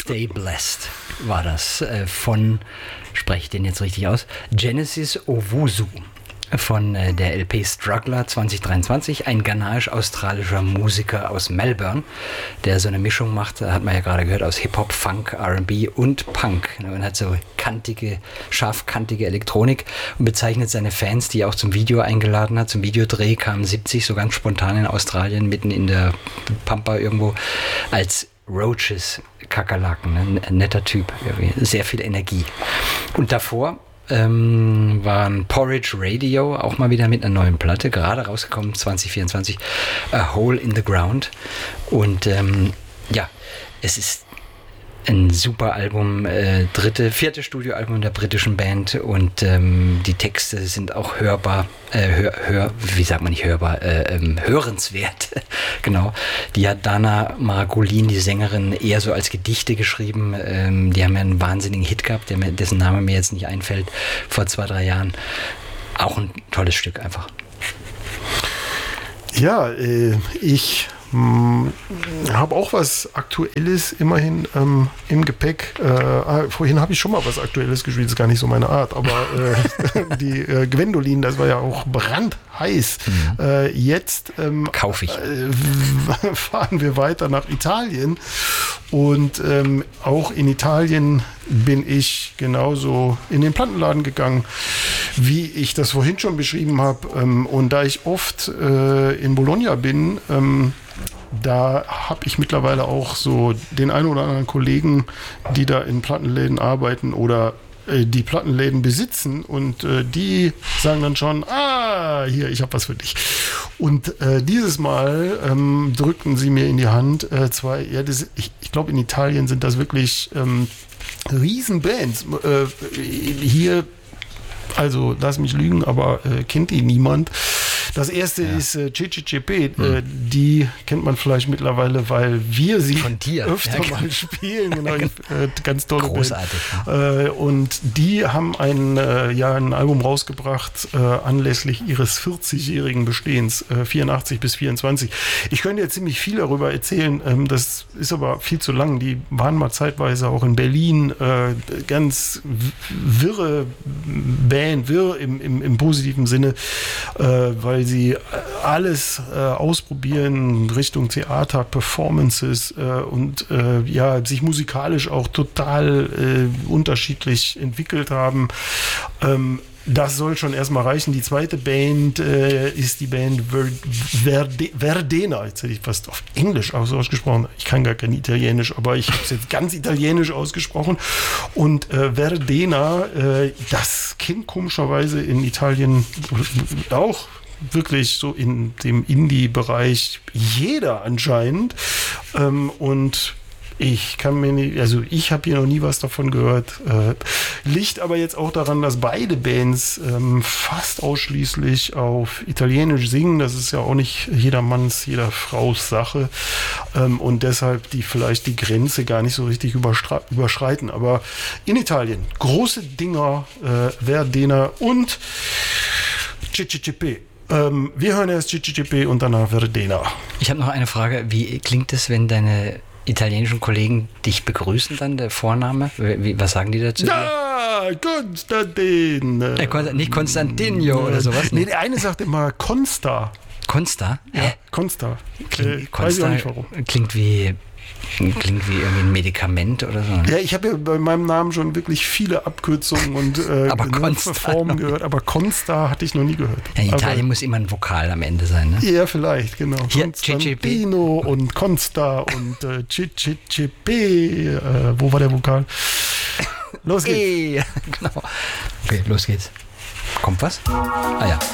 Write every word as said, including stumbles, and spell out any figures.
Stay Blessed war das äh, von, spreche ich den jetzt richtig aus, Genesis Owusu von äh, der L P Struggler zwanzig dreiundzwanzig, ein ghanaisch-australischer Musiker aus Melbourne, der so eine Mischung macht, hat man ja gerade gehört, aus Hip-Hop, Funk, R and B und Punk. Und hat so kantige, scharfkantige Elektronik und bezeichnet seine Fans, die er auch zum Video eingeladen hat. Zum Videodreh kamen siebzig, so ganz spontan in Australien, mitten in der Pampa irgendwo, als Roaches, Kakerlaken, ne? Ein netter Typ, irgendwie. Sehr viel Energie. Und davor ähm, waren Porridge Radio, auch mal wieder mit einer neuen Platte, gerade rausgekommen, zwanzig vierundzwanzig, A Hole in the Ground. Und ähm, ja, es ist ein super Album, äh, dritte, vierte Studioalbum der britischen Band und ähm, die Texte sind auch hörbar, äh, hör, hör, wie sagt man nicht hörbar, äh, ähm, hörenswert, genau. Die hat Dana Margolin, die Sängerin, eher so als Gedichte geschrieben. Ähm, die haben ja einen wahnsinnigen Hit gehabt, der, dessen Name mir jetzt nicht einfällt, vor zwei, drei Jahren. Auch ein tolles Stück einfach. Ja, äh, ich habe auch was Aktuelles immerhin ähm, im Gepäck. Äh, ah, vorhin habe ich schon mal was Aktuelles gespielt, ist gar nicht so meine Art, aber äh, die äh, Gwendolin, das war ja auch brandheiß. Mhm. Äh, jetzt ähm, kaufe ich. Äh, fahren wir weiter nach Italien und ähm, auch in Italien bin ich genauso in den Plattenladen gegangen, wie ich das vorhin schon beschrieben habe. Ähm, und da ich oft äh, in Bologna bin, ähm, da habe ich mittlerweile auch so den einen oder anderen Kollegen, die da in Plattenläden arbeiten oder äh, die Plattenläden besitzen und äh, die sagen dann schon, ah, hier, ich habe was für dich. Und äh, dieses Mal ähm, drückten sie mir in die Hand äh, zwei, ja, das, ich, ich glaube in Italien sind das wirklich ähm, Riesenbands. Äh, hier, also lass mich lügen, aber äh, kennt die niemand. Das erste ja. ist äh, Cici Cepe, hm. äh, die kennt man vielleicht mittlerweile, weil wir sie Von dir. öfter ja, mal spielen. Genau, äh, ganz tolle Großartig. Band. Äh, und die haben ein, äh, ja, ein Album rausgebracht äh, anlässlich ihres vierzigjährigen Bestehens, äh, vierundachtzig bis vierundzwanzig. Ich könnte jetzt ziemlich viel darüber erzählen, ähm, das ist aber viel zu lang. Die waren mal zeitweise auch in Berlin, äh, ganz wirre Band, wirr im, im, im positiven Sinne, äh, weil sie alles äh, ausprobieren Richtung Theater, Performances äh, und äh, ja, sich musikalisch auch total äh, unterschiedlich entwickelt haben. Ähm, Das soll schon erstmal reichen. Die zweite Band äh, ist die Band Ver- Verde- Verdena. Jetzt hätte ich fast auf Englisch ausgesprochen. Ich kann gar kein Italienisch, aber ich habe es jetzt ganz italienisch ausgesprochen. Und äh, Verdena, äh, das kennt komischerweise in Italien auch wirklich so in dem Indie-Bereich jeder anscheinend. Ähm, und ich kann mir nicht, also ich habe hier noch nie was davon gehört. Äh, liegt aber jetzt auch daran, dass beide Bands ähm, fast ausschließlich auf Italienisch singen. Das ist ja auch nicht jedermanns, jeder Fraus Sache. Ähm, und deshalb die vielleicht die Grenze gar nicht so richtig überstra- überschreiten. Aber in Italien große Dinger, äh, Verdena und Cici Cepe. Ähm, wir hören erst Cici Cepe und danach Verdena. Ich habe noch eine Frage. Wie klingt es, wenn deine italienischen Kollegen dich begrüßen dann, der Vorname? Wie, was sagen die dazu? Ja, Konstantin. Äh, Kon- nicht Konstantinho äh, oder sowas? Nee, der eine sagt immer Consta. Consta? Ja, Hä? Consta. Kling, äh, Consta weiß ich auch nicht warum. Klingt wie, klingt wie irgendwie ein Medikament oder so. Ne? Ja, ich habe ja bei meinem Namen schon wirklich viele Abkürzungen und äh, aber Consta Formen gehört, aber Consta hatte ich noch nie gehört. Ja, in Italien aber, muss immer ein Vokal am Ende sein, ne? Ja, vielleicht, genau. Hier, Constantino und Consta und äh, Cici Cepe. Äh, wo war der Vokal? Los geht's. E. Genau. Okay, los geht's. Kommt was? Ah ja.